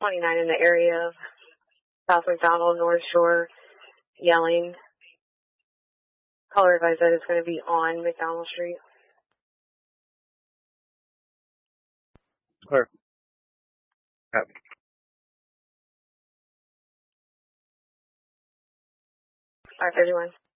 29 in the area of South McDonald, North Shore, yelling. Caller advised that it's going to be on McDonald Street. Clear. 531.